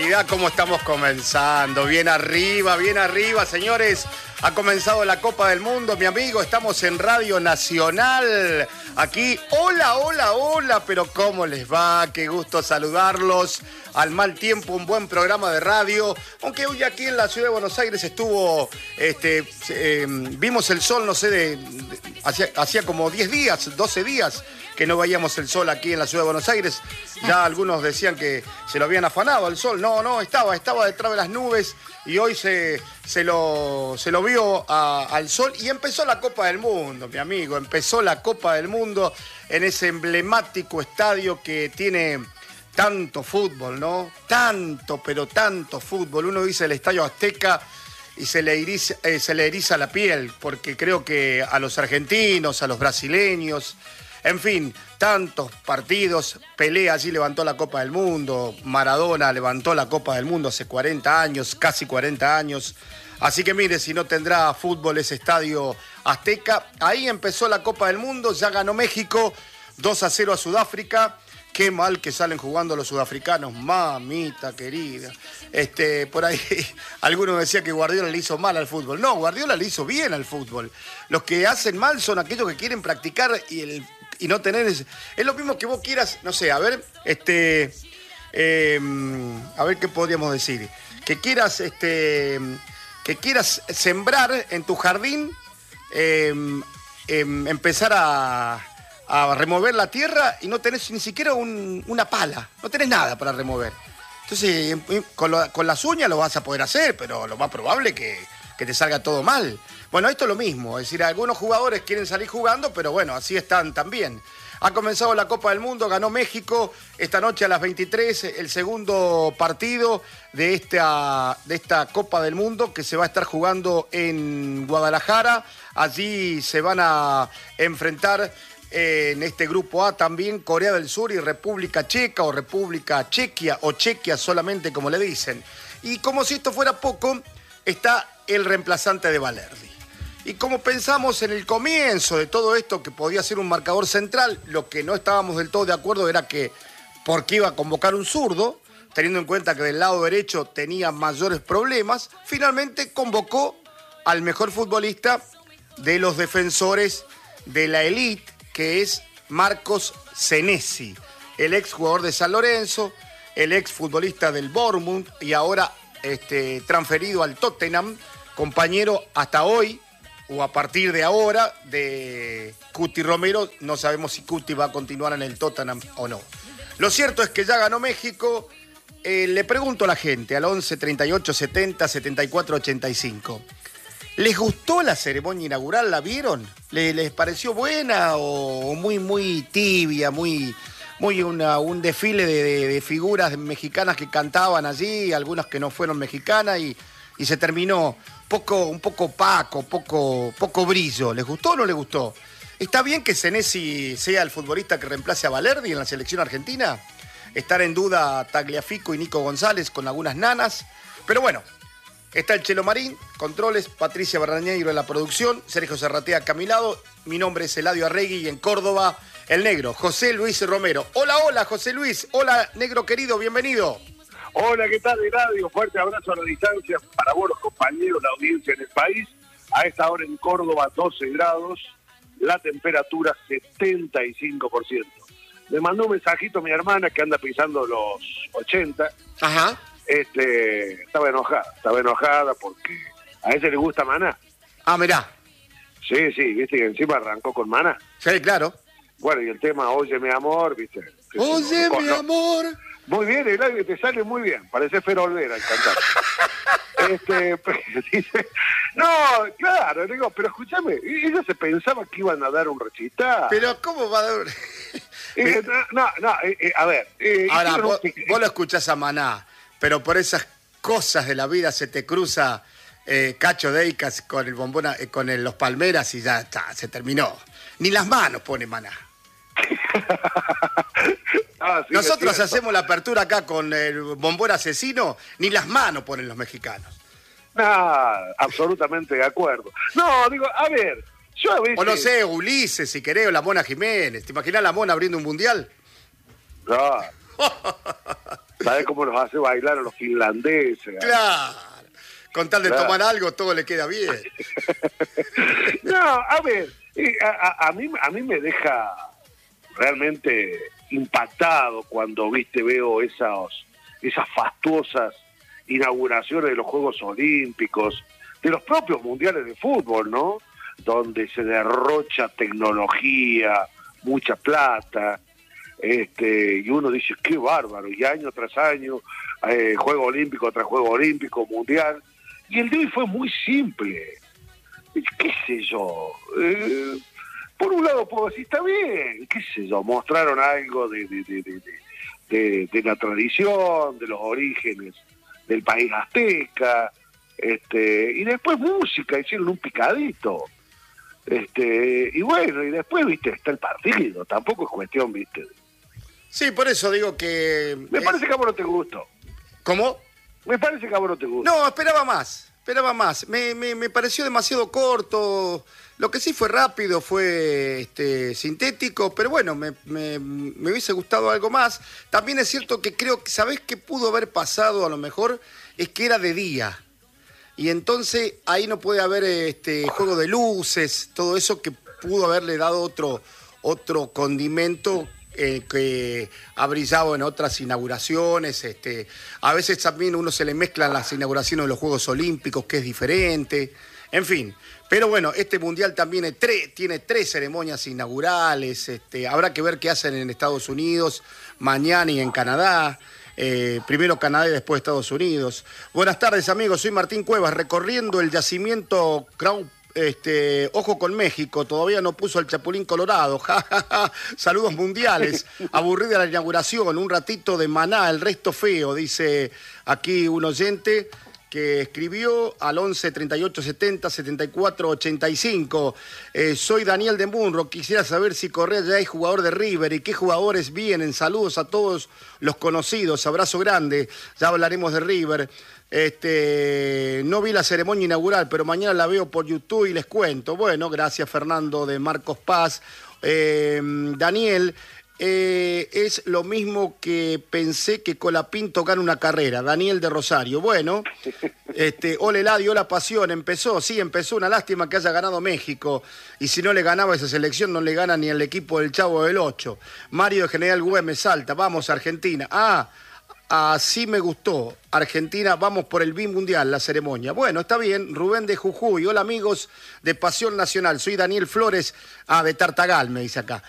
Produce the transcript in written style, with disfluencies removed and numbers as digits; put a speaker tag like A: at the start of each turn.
A: Mirá cómo estamos comenzando, bien arriba, señores. Ha comenzado la Copa del Mundo, mi amigo, estamos en Radio Nacional. Aquí, hola, pero ¿cómo les va? Qué gusto saludarlos. Al mal tiempo, un buen programa de radio. Aunque hoy aquí en la ciudad de Buenos Aires estuvo, vimos el sol, no sé, hacía como 10 días, 12 días que no veíamos el sol aquí en la ciudad de Buenos Aires. Ya algunos decían que se lo habían afanado al sol. No, estaba detrás de las nubes y hoy se lo vio al sol y empezó la Copa del Mundo, mi amigo. Empezó la Copa del Mundo en ese emblemático estadio que tiene tanto fútbol, ¿no? Pero tanto fútbol. Uno dice el Estadio Azteca y se le eriza la piel, porque creo que a los argentinos, a los brasileños, en fin, tantos partidos. Pelé allí levantó la Copa del Mundo, Maradona levantó la Copa del Mundo hace 40 años, casi 40 años. Así que mire, si no tendrá fútbol ese Estadio Azteca. Ahí empezó la Copa del Mundo, ya ganó México 2-0 a Sudáfrica. Qué mal que salen jugando los sudafricanos, mamita querida. Por ahí algunos decían que Guardiola le hizo mal al fútbol. No, Guardiola le hizo bien al fútbol. Los que hacen mal son aquellos que quieren practicar y no tener... Es lo mismo que vos quieras, no sé, a ver qué podríamos decir. Que quieras sembrar en tu jardín, empezar a remover la tierra y no tenés ni siquiera una pala, no tenés nada para remover. Entonces, con las uñas lo vas a poder hacer, pero lo más probable es que te salga todo mal. Bueno, esto es lo mismo, es decir, algunos jugadores quieren salir jugando, pero bueno, así están también. Ha comenzado la Copa del Mundo, ganó México esta noche a las 23, el segundo partido de esta Copa del Mundo que se va a estar jugando en Guadalajara. Allí se van a enfrentar en este grupo A también Corea del Sur y República Checa o República Chequia o Chequia solamente como le dicen. Y como si esto fuera poco, está el reemplazante de Balerdi. Y como pensamos en el comienzo de todo esto que podía ser un marcador central, lo que no estábamos del todo de acuerdo era que por qué iba a convocar un zurdo, teniendo en cuenta que del lado derecho tenía mayores problemas, finalmente convocó al mejor futbolista de los defensores de la élite, que es Marcos Senesi, el ex jugador de San Lorenzo, el ex futbolista del Bournemouth y ahora transferido al Tottenham, compañero hasta hoy o a partir de ahora de Cuti Romero. No sabemos si Cuti va a continuar en el Tottenham o no. Lo cierto es que ya ganó México. Le pregunto a la gente al 11 38 70 74 85. ¿Les gustó la ceremonia inaugural? ¿La vieron? ¿Les pareció buena o muy tibia, un desfile de figuras mexicanas que cantaban allí, algunas que no fueron mexicanas y se terminó un poco opaco, poco brillo? ¿Les gustó o no les gustó? ¿Está bien que Senesi sea el futbolista que reemplace a Balerdi en la selección argentina? Están en duda Tagliafico y Nico González con algunas nanas, pero bueno. Está el Chelo Marín, controles, Patricia Barrañeiro en la producción, Sergio Serratea acá a mi lado, mi nombre es Eladio Arregui y en Córdoba, el negro, José Luis Romero. Hola, José Luis, hola, negro querido, bienvenido.
B: Hola, ¿qué tal, Eladio? Fuerte abrazo a la distancia para vos, los compañeros, la audiencia en el país. A esta hora en Córdoba, 12 grados, la temperatura 75%. Me mandó un mensajito mi hermana que anda pisando los 80.
A: Ajá.
B: Estaba enojada porque a ella le gusta Maná.
A: Ah, mirá.
B: Sí, viste que encima arrancó con Maná.
A: Sí, claro.
B: Bueno, y el tema Oye mi amor, viste.
A: Oye mi amor.
B: Muy bien, Eladio, te sale muy bien. Parece Fer Olvera el cantante. Dice, no, claro, digo, pero escúchame, ella se pensaba que iban a dar un recital.
A: Pero ¿cómo va a dar?
B: A ver.
A: Ahora, vos lo escuchás a Maná, pero por esas cosas de la vida se te cruza Cacho Deicas con el bombón, los Palmeras y ya está, se terminó. Ni las manos pone Maná.
B: Sí,
A: nosotros hacemos la apertura acá con el bombón asesino, ni las manos ponen los mexicanos.
B: Absolutamente de acuerdo. No, digo, a ver, yo a veces...
A: O no sé, Ulises, si querés, o la Mona Jiménez. ¿Te imaginás la Mona abriendo un mundial?
B: No. ¿Sabés cómo nos hace bailar a los finlandeses?
A: Claro. Con tal de tomar algo, todo le queda bien.
B: No, a ver, a mí me deja realmente impactado cuando, veo esas fastuosas inauguraciones de los Juegos Olímpicos, de los propios mundiales de fútbol, ¿no? Donde se derrocha tecnología, mucha plata, y uno dice, qué bárbaro, y año tras año, Juego Olímpico tras Juego Olímpico, Mundial, y el de hoy fue muy simple, qué sé yo, por un lado puedo decir, está bien, qué sé yo, mostraron algo de la tradición, de los orígenes del país azteca, y después música, hicieron un picadito, y bueno, y después, está el partido, tampoco es cuestión,
A: Sí, por eso digo que...
B: Me parece que a vos no te gustó.
A: ¿Cómo?
B: Me parece que a vos no te gustó.
A: No, esperaba más. Me pareció demasiado corto. Lo que sí fue rápido, fue sintético, pero bueno, me hubiese gustado algo más. También es cierto que creo que, ¿sabés qué pudo haber pasado a lo mejor? Es que era de día. Y entonces ahí no puede haber juego de luces, todo eso que pudo haberle dado otro condimento que ha brillado en otras inauguraciones. A veces también uno se le mezclan las inauguraciones de los Juegos Olímpicos, que es diferente. En fin, pero bueno, este Mundial también tiene 3 ceremonias inaugurales. Habrá que ver qué hacen en Estados Unidos mañana y en Canadá. Primero Canadá y después Estados Unidos. Buenas tardes, amigos, soy Martín Cuevas, recorriendo el yacimiento Crown. Ojo con México, todavía no puso el Chapulín Colorado. Saludos mundiales. Aburrida la inauguración, un ratito de maná, el resto feo, dice aquí un oyente que escribió al 11 38 70 74 85. Soy Daniel de Munro, quisiera saber si Correa ya es jugador de River y qué jugadores vienen. Saludos a todos los conocidos, abrazo grande, ya hablaremos de River. No vi la ceremonia inaugural, pero mañana la veo por YouTube y les cuento. Bueno, gracias Fernando de Marcos Paz. Daniel, es lo mismo que pensé que Colapinto gana una carrera. Daniel de Rosario. Bueno, ole Eladio, la pasión. Empezó, una lástima que haya ganado México. Y si no le ganaba esa selección, no le gana ni el equipo del Chavo del 8. Mario de General Güemes Salta. Vamos, Argentina. Así me gustó. Argentina, vamos por el bimundial, la ceremonia. Bueno, está bien. Rubén de Jujuy. Hola, amigos de Pasión Nacional. Soy Daniel Flores, de Tartagal, me dice acá.